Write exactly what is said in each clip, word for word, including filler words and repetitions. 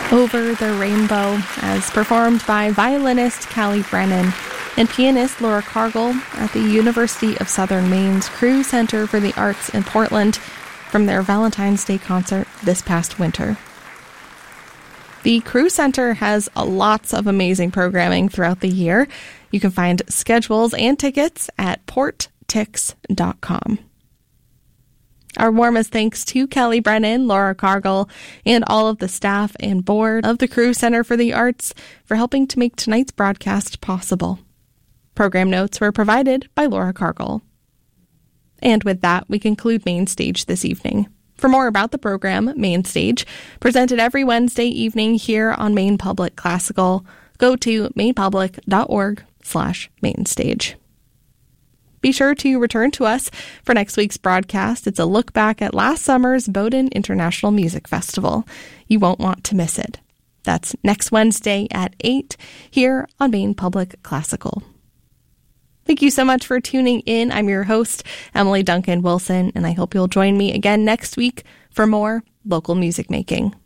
Over the Rainbow, as performed by violinist Callie Brennan and pianist Laura Cargill at the University of Southern Maine's Crew Center for the Arts in Portland from their Valentine's Day concert this past winter. The Crew Center has lots of amazing programming throughout the year. You can find schedules and tickets at port tix dot com. Our warmest thanks to Callie Brennan, Laura Cargill, and all of the staff and board of the Crew Center for the Arts for helping to make tonight's broadcast possible. Program notes were provided by Laura Cargill. And with that, we conclude Main Stage this evening. For more about the program, Main Stage, presented every Wednesday evening here on Maine Public Classical, go to mainpublic.org slash mainstage. Be sure to return to us for next week's broadcast. It's a look back at last summer's Bowdoin International Music Festival. You won't want to miss it. That's next Wednesday at eight here on Maine Public Classical. Thank you so much for tuning in. I'm your host, Emily Duncan Wilson, and I hope you'll join me again next week for more local music making.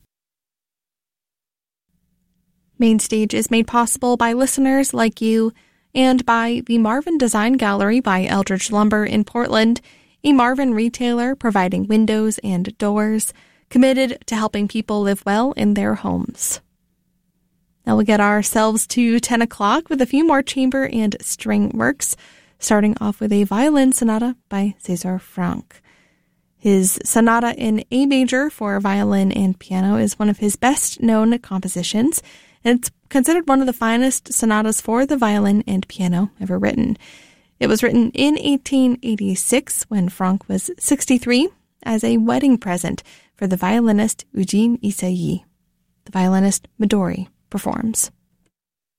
Main Stage is made possible by listeners like you and by the Marvin Design Gallery by Eldridge Lumber in Portland, a Marvin retailer providing windows and doors, committed to helping people live well in their homes. Now we'll get ourselves to ten o'clock with a few more chamber and string works, starting off with a violin sonata by César Franck. His Sonata in A major for violin and piano is one of his best-known compositions, and it's considered one of the finest sonatas for the violin and piano ever written. It was written in eighteen eighty-six when Franck was sixty-three as a wedding present for the violinist Eugene Ysaÿe. The violinist Midori performs.